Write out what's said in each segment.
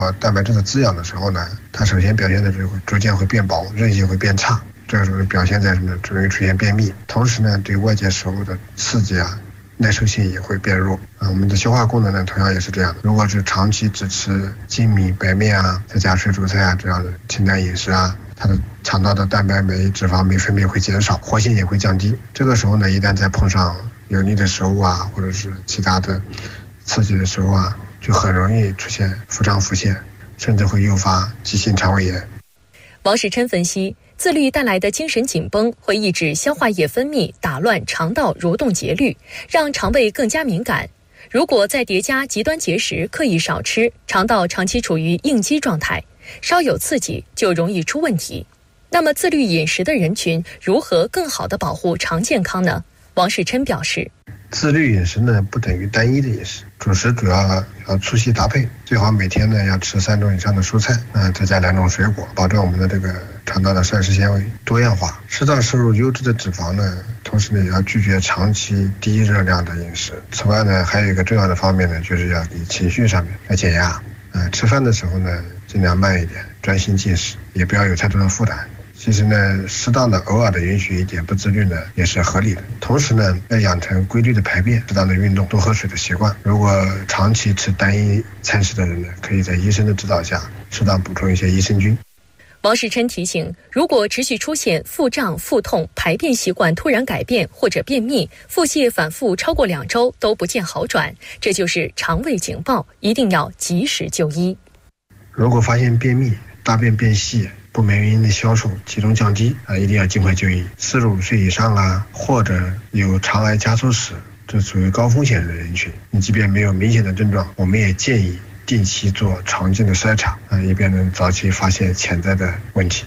蛋白质的滋养的时候呢，它首先表现的逐渐会变薄，韧性会变差，这个时候表现在什么？容易出现便秘。同时呢，对外界食物的刺激耐受性也会变弱。我们的消化功能呢，同样也是这样的。如果是长期只吃精米、白面再加水煮菜这样的清淡饮食它的肠道的蛋白酶、脂肪酶分泌会减少，活性也会降低。这个时候呢，一旦再碰上油腻的食物或者是其他的刺激的食物就很容易出现腹胀腹泻，甚至会诱发急性肠胃炎。 王世琛分析，自律带来的精神紧绷会抑制消化液分泌，打乱肠道蠕动节律，让肠胃更加敏感。如果再叠加极端节食，刻意少吃，肠道长期处于应激状态，稍有刺激就容易出问题。那么自律饮食的人群如何更好地保护肠健康呢？王世琛表示， 自律饮食呢不等于单一的饮食，主食主要粗细搭配，最好每天呢要吃3种以上的蔬菜，再加2种水果，保证我们的这个肠道的膳食纤维多样化。适当摄入优质的脂肪呢，同时呢也要拒绝长期低热量的饮食。此外呢，还有一个重要的方面呢，就是要以情绪上面来减压。吃饭的时候呢，尽量慢一点，专心进食，也不要有太多的负担。其实呢，适当的偶尔的允许一点不自律呢，也是合理的。同时呢，要养成规律的排便、适当的运动、多喝水的习惯。如果长期吃单一餐食的人呢，可以在医生的指导下，适当补充一些益生菌。 王世琛提醒，如果持续出现腹胀、腹痛、排便习惯突然改变或者便秘、腹泻反复超过2周都不见好转，这就是肠胃警报，一定要及时就医。 如果发现便秘、大便变细、不明原因的消瘦、体重降低一定要尽快就医。45岁以上或者有肠癌加速史，这属于高风险的人群。你即便没有明显的症状，我们也建议定期做肠镜的筛查以便能早期发现潜在的问题。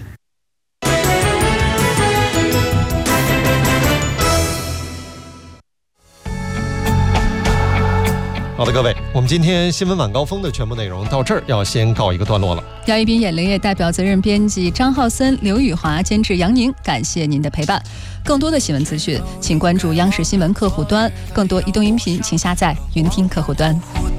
好的，各位，我们今天新闻晚高峰的全部内容到这儿要先告一个段落了。 姚一斌、演雷业代表责任编辑张浩森、刘宇华，监制杨宁，感谢您的陪伴。更多的新闻资讯，请关注央视新闻客户端；更多移动音频，请下载云听客户端。